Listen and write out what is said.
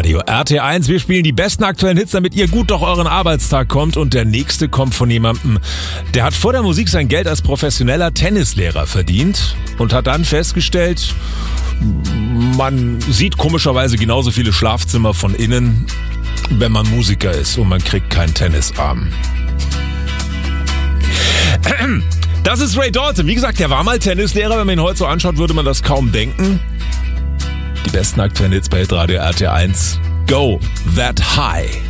Radio RT1. Wir spielen die besten aktuellen Hits, damit ihr gut durch euren Arbeitstag kommt. Und der nächste kommt von jemandem, der hat vor der Musik sein Geld als professioneller Tennislehrer verdient und hat dann festgestellt, man sieht komischerweise genauso viele Schlafzimmer von innen, wenn man Musiker ist und man kriegt keinen Tennisarm. Das ist Ray Dalton. Wie gesagt, der war mal Tennislehrer. Wenn man ihn heute so anschaut, würde man das kaum denken. Die besten aktuellen Hits bei Radio RT1. Go that high.